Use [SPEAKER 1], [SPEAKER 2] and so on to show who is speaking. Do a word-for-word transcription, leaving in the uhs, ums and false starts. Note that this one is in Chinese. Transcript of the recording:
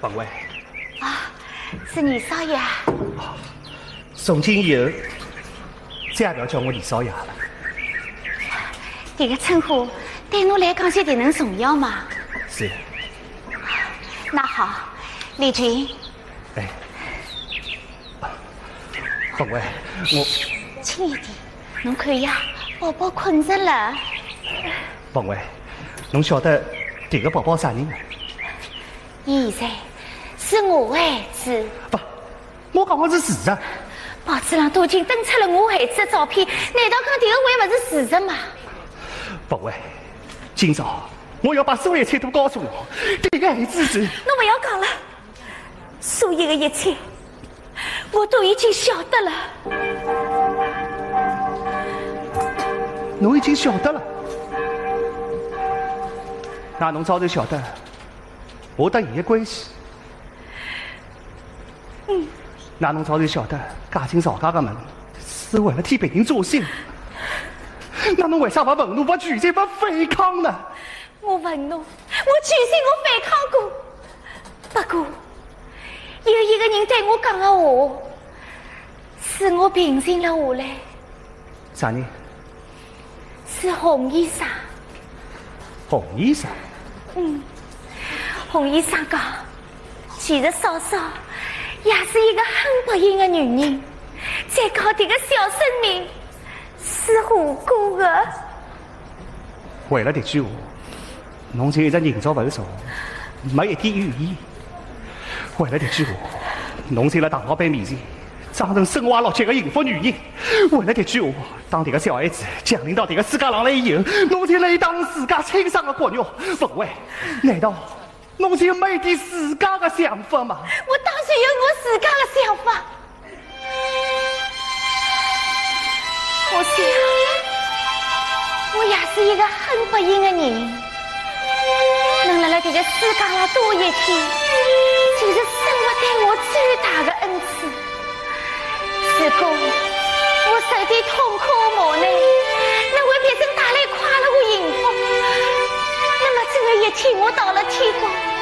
[SPEAKER 1] 本位。
[SPEAKER 2] 啊，是二少爷。
[SPEAKER 1] 啊，从今以后，再也不要叫我李少爷了。
[SPEAKER 2] 这个称呼对我来讲就得能重要吗？
[SPEAKER 1] 是。
[SPEAKER 2] 那好，李军。
[SPEAKER 1] 哎，本位，我。
[SPEAKER 2] 轻一点，侬看呀，宝宝困着了。
[SPEAKER 1] 本位，侬晓得这个宝宝啥人吗？
[SPEAKER 2] 现在是我的孩子。
[SPEAKER 1] 不，我讲的是事实。
[SPEAKER 2] 报纸上都已经登出了我孩子的照片，难道讲这个还不是事实吗？
[SPEAKER 1] 本位，今朝我要把所有一切都告诉我，这个孩子是……
[SPEAKER 2] 侬不要讲了，所有的一切我都已经晓得了。
[SPEAKER 1] 侬已经晓得了，那侬早就晓得我和伊的关系。
[SPEAKER 2] 嗯，
[SPEAKER 1] 那侬早就晓得嫁进曹家的门是为了替别人着想。那侬为啥不愤怒、不拒绝、不反抗呢？
[SPEAKER 2] 我愤怒，我拒绝，我反抗过。不过有一个人对我讲的话，使我平静了下来。
[SPEAKER 1] 啥人？
[SPEAKER 2] 是洪医生。
[SPEAKER 1] 洪医生？
[SPEAKER 2] 嗯，洪医生讲，其实嫂嫂也是一个很不幸的女人，再靠这个小生命是无辜的。
[SPEAKER 1] 为了这句话，侬就一直认着不说，没一点怨言。为了这句话，侬在了大老板面前装成生娃落脚的幸福女人。为了这句话，当这个小孩子降临到这个世界上来以后，侬就来当自家亲生的骨肉。不喂，难道侬就没点自家的想法吗？
[SPEAKER 2] 我当然有我自家的想法。我想，我也是一个很不幸的人，能来了这个世界上多一天，就是生活对我最大的恩赐。如果我受点痛苦的磨难，能为别人带来快乐和幸福，那么这个一天我到了天国。